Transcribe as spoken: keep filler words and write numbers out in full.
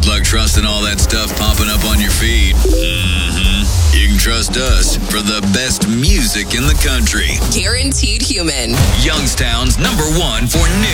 Good luck trusting all that stuff popping up on your feed. Mm-hmm. You can trust us for the best music in the country. Guaranteed Human. Youngstown's number one for news.